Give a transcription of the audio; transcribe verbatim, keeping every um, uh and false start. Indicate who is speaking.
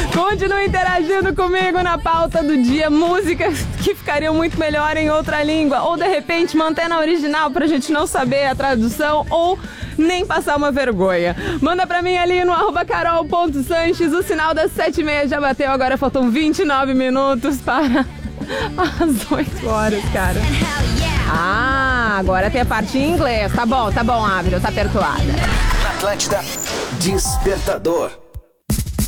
Speaker 1: Continue interagindo comigo na pauta do dia. Músicas que ficariam muito melhor em outra língua. Ou, de repente, manter na original pra gente não saber a tradução ou nem passar uma vergonha. Manda pra mim ali no arroba carol ponto sanches. O sinal das sete e meia já bateu. Agora faltam vinte e nove minutos para as oito horas, cara. Ah, agora tem a parte em inglês. Tá bom, tá bom, Avril. Tá perdoada.
Speaker 2: Atlântida, Despertador.